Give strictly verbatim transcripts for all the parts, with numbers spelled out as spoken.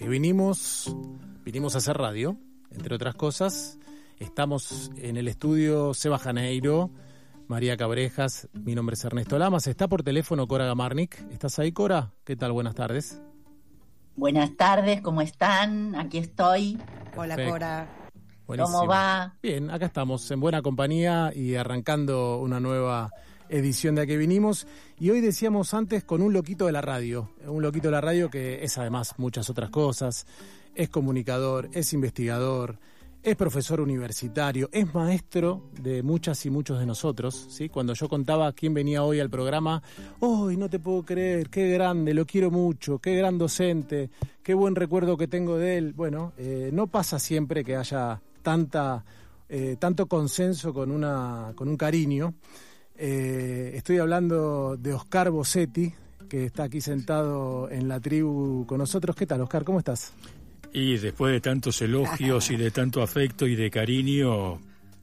que vinimos, vinimos a hacer radio, entre otras cosas. Estamos en el estudio Seba Janeiro, María Cabrejas, mi nombre es Ernesto Lamas. Está por teléfono Cora Gamarnik. ¿Estás ahí, Cora? ¿Qué tal? Buenas tardes. Buenas tardes, ¿cómo están? Aquí estoy. Hola, Perfecto. Cora. Buenísimo. ¿Cómo va? Bien, acá estamos en buena compañía y arrancando una nueva edición de A Qué Vinimos. Y hoy decíamos antes con un loquito de la radio, un loquito de la radio que es además muchas otras cosas, es comunicador, es investigador, es profesor universitario, es maestro de muchas y muchos de nosotros, ¿sí? Cuando yo contaba quién venía hoy al programa, ¡ay, no te puedo creer! ¡Qué grande! Lo quiero mucho, qué gran docente, qué buen recuerdo que tengo de él. Bueno, eh, no pasa siempre que haya tanta, eh, tanto consenso con, una, con un cariño. Eh, estoy hablando de Oscar Bossetti, que está aquí sentado en la tribu con nosotros. ¿Qué tal, Oscar? ¿Cómo estás? Y después de tantos elogios y de tanto afecto y de cariño,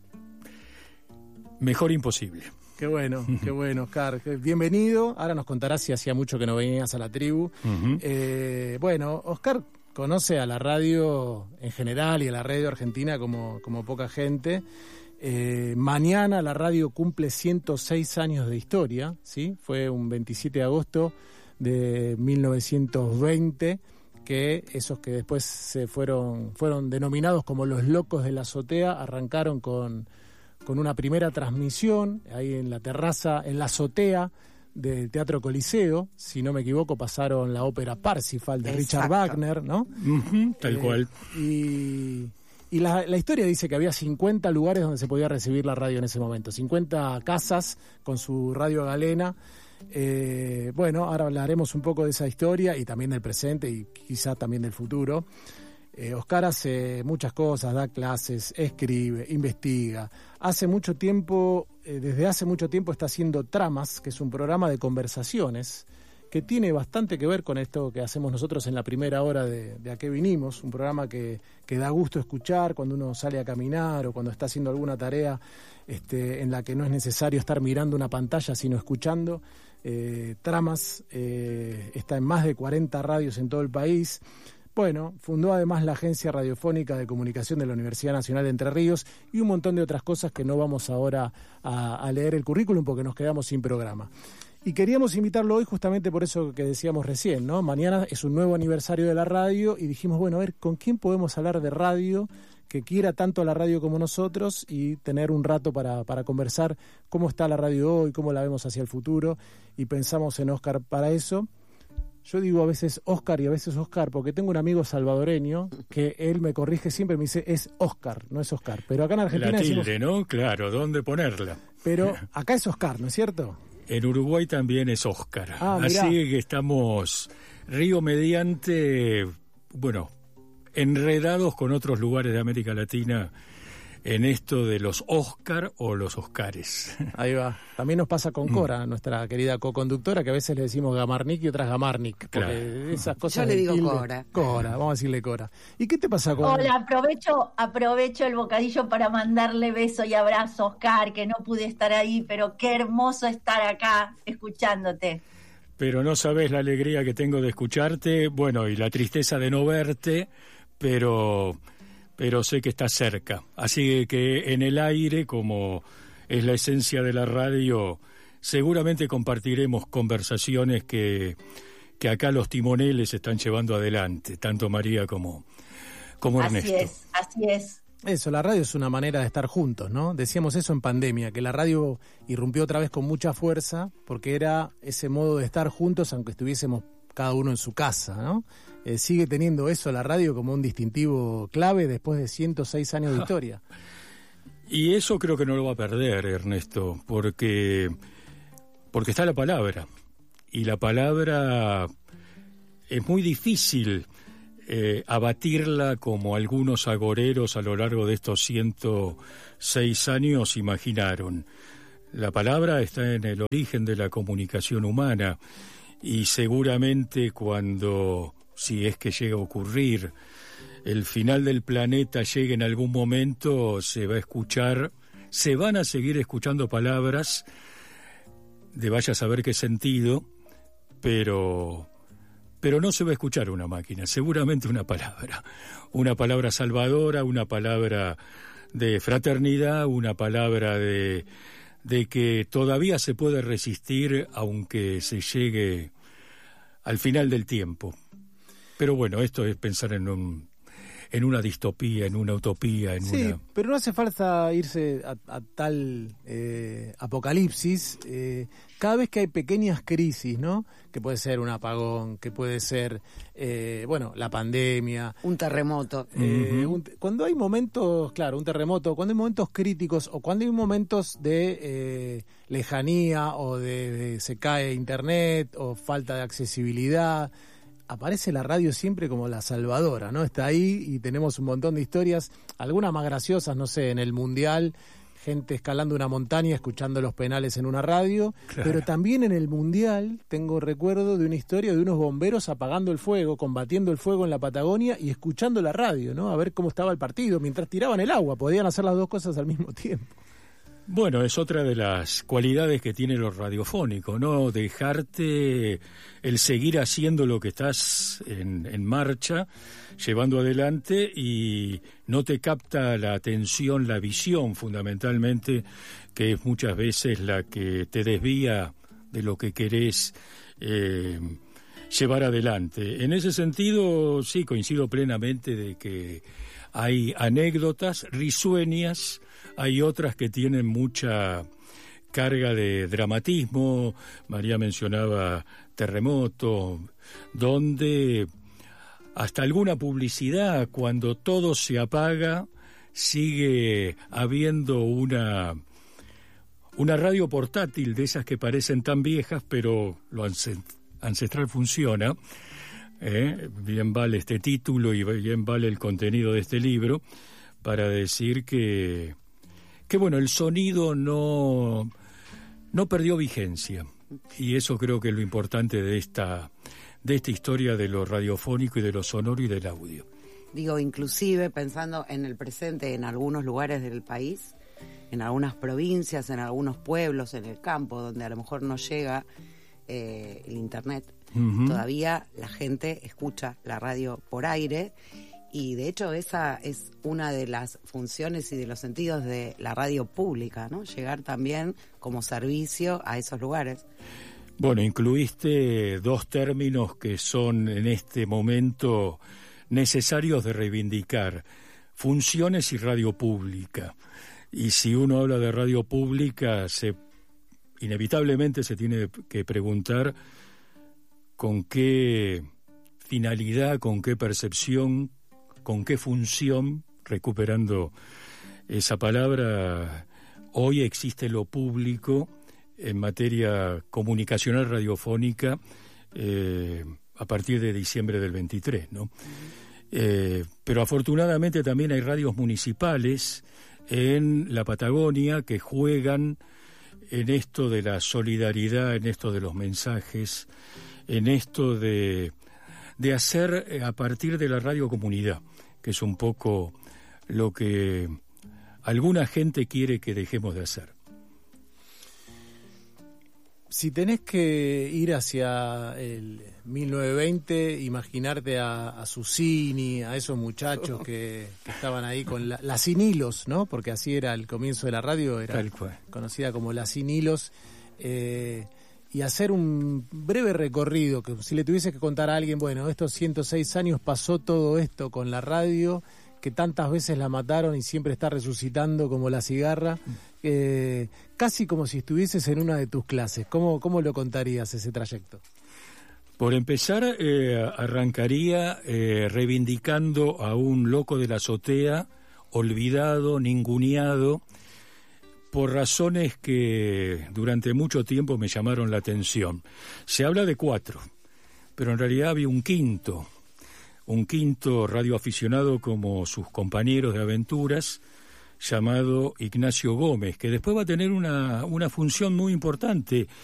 mejor imposible. Qué bueno, qué bueno, Oscar. Bienvenido. Ahora nos contarás si hacía mucho que no venías a la tribu. Uh-huh. Eh, bueno, Oscar conoce a la radio en general y a la radio argentina como, como poca gente. Eh, mañana la radio cumple ciento seis años de historia, ¿sí? Fue un veintisiete de agosto de mil novecientos veinte. Que esos que después se fueron fueron denominados como los locos de la azotea arrancaron con, con una primera transmisión ahí en la terraza, en la azotea del Teatro Coliseo. Si no me equivoco, pasaron la ópera Parsifal de Exacto. Richard Wagner, ¿no? Uh-huh, tal eh, cual. Y, y la, la historia dice que había cincuenta lugares donde se podía recibir la radio en ese momento, cincuenta casas con su radio galena. Eh, bueno, ahora hablaremos un poco de esa historia y también del presente y quizá también del futuro. eh, Oscar hace muchas cosas, da clases, escribe, investiga. Hace mucho tiempo, eh, desde hace mucho tiempo está haciendo Tramas, que es un programa de conversaciones que tiene bastante que ver con esto que hacemos nosotros en la primera hora de, de A Qué Vinimos, un programa que, que da gusto escuchar cuando uno sale a caminar o cuando está haciendo alguna tarea este, en la que no es necesario estar mirando una pantalla, sino escuchando. Eh, Tramas eh, está en más de cuarenta radios en todo el país. Bueno, fundó además la Agencia Radiofónica de Comunicación de la Universidad Nacional de Entre Ríos y un montón de otras cosas que no vamos ahora a, a leer el currículum porque nos quedamos sin programa. Y queríamos invitarlo hoy justamente por eso que decíamos recién, ¿no? Mañana es un nuevo aniversario de la radio y dijimos, bueno, a ver, ¿con quién podemos hablar de radio que quiera tanto a la radio como nosotros y tener un rato para, para conversar cómo está la radio hoy, cómo la vemos hacia el futuro? Y pensamos en Oscar para eso. Yo digo a veces Oscar y a veces Oscar porque tengo un amigo salvadoreño que él me corrige siempre, me dice es Oscar, no es Oscar. Pero acá en Argentina la tilde, decimos, ¿no? Claro, ¿dónde ponerla? Pero acá es Oscar, ¿no es cierto? En Uruguay también es Oscar. Ah, así que estamos río mediante, bueno, enredados con otros lugares de América Latina en esto de los Oscar o los Oscares. Ahí va. También nos pasa con Cora, mm. nuestra querida co-conductora, que a veces le decimos Gamarnik y otras Gamarnik. Porque claro. esas cosas. Yo le digo tilde, Cora. Cora, vamos a decirle Cora. ¿Y qué te pasa con...? Hola, aprovecho, aprovecho el bocadillo para mandarle beso y abrazo a Oscar, que no pude estar ahí, pero qué hermoso estar acá escuchándote. Pero no sabes la alegría que tengo de escucharte, bueno, y la tristeza de no verte, pero... pero sé que estás cerca. Así que en el aire, como es la esencia de la radio, seguramente compartiremos conversaciones que, que acá los timoneles están llevando adelante, tanto María como, como Ernesto. Así es, así es. Eso, la radio es una manera de estar juntos, ¿no? Decíamos eso en pandemia, que la radio irrumpió otra vez con mucha fuerza, porque era ese modo de estar juntos, aunque estuviésemos cada uno en su casa, ¿no? Eh, sigue teniendo eso la radio como un distintivo clave después de ciento seis años de historia. Y eso creo que no lo va a perder, Ernesto, porque, porque está la palabra. Y la palabra es muy difícil eh, abatirla como algunos agoreros a lo largo de estos ciento seis años imaginaron. La palabra está en el origen de la comunicación humana. Y seguramente cuando, si es que llega a ocurrir, el final del planeta llegue en algún momento, se va a escuchar, se van a seguir escuchando palabras de vaya a saber qué sentido, pero pero no se va a escuchar una máquina, seguramente una palabra, una palabra salvadora, una palabra de fraternidad, una palabra de, de que todavía se puede resistir aunque se llegue al final del tiempo. Pero bueno, esto es pensar en un en una distopía, en una utopía, en sí, una... pero no hace falta irse a, a tal eh, apocalipsis. Eh, cada vez que hay pequeñas crisis, ¿no? Que puede ser un apagón, que puede ser, eh, bueno, la pandemia. Un terremoto. Eh, Uh-huh. un, cuando hay momentos, claro, un terremoto, cuando hay momentos críticos o cuando hay momentos de eh, lejanía o de, de se cae internet o falta de accesibilidad, aparece la radio siempre como la salvadora, ¿no? Está ahí y tenemos un montón de historias, algunas más graciosas, no sé, en el Mundial, gente escalando una montaña, escuchando los penales en una radio, Claro. pero también en el Mundial tengo recuerdo de una historia de unos bomberos apagando el fuego, combatiendo el fuego en la Patagonia y escuchando la radio, ¿no? A ver cómo estaba el partido, mientras tiraban el agua, podían hacer las dos cosas al mismo tiempo. Bueno, es otra de las cualidades que tiene lo radiofónico, ¿no? Dejarte el seguir haciendo lo que estás en, en marcha, llevando adelante, y no te capta la atención, la visión fundamentalmente, que es muchas veces la que te desvía de lo que querés eh, llevar adelante. En ese sentido, sí, coincido plenamente de que hay anécdotas risueñas, hay otras que tienen mucha carga de dramatismo. María mencionaba terremoto, donde hasta alguna publicidad, cuando todo se apaga, sigue habiendo una, una radio portátil de esas que parecen tan viejas, pero lo ancestral funciona. Eh, bien vale este título y bien vale el contenido de este libro para decir que que bueno, el sonido no, no perdió vigencia, y eso creo que es lo importante de esta, de esta historia de lo radiofónico y de lo sonoro y del audio. Digo, inclusive pensando en el presente en algunos lugares del país, en algunas provincias, en algunos pueblos, en el campo, donde a lo mejor no llega eh, el internet, uh-huh. Todavía la gente escucha la radio por aire. Y de hecho esa es una de las funciones y de los sentidos de la radio pública, ¿no? Llegar también como servicio a esos lugares. Bueno, incluiste dos términos que son en este momento necesarios de reivindicar: funciones y radio pública. Y si uno habla de radio pública, se inevitablemente se tiene que preguntar con qué finalidad, con qué percepción, con qué función, recuperando esa palabra, hoy existe lo público en materia comunicacional radiofónica eh, a partir de diciembre del veintitrés, ¿no? Eh, pero afortunadamente también hay radios municipales en la Patagonia que juegan en esto de la solidaridad, en esto de los mensajes, en esto de, de hacer a partir de la radio comunidad, que es un poco lo que alguna gente quiere que dejemos de hacer. Si tenés que ir hacia el mil novecientos veinte, imaginarte a, a Susini, a esos muchachos que, que estaban ahí con la, las Sin Hilos, ¿no? Porque así era el comienzo de la radio, era Tal cual. Conocida como las Sin Hilos, eh, y hacer un breve recorrido, que si le tuviese que contar a alguien, bueno, estos ciento seis años pasó todo esto con la radio, que tantas veces la mataron y siempre está resucitando como la cigarra, eh, casi como si estuvieses en una de tus clases. ¿Cómo, cómo lo contarías ese trayecto? Por empezar, eh, arrancaría eh, reivindicando a un loco de la azotea, olvidado, ninguneado, por razones que durante mucho tiempo me llamaron la atención. Se habla de cuatro, pero en realidad había un quinto, un quinto radioaficionado como sus compañeros de aventuras, llamado Ignacio Gómez, que después va a tener una, una función muy importante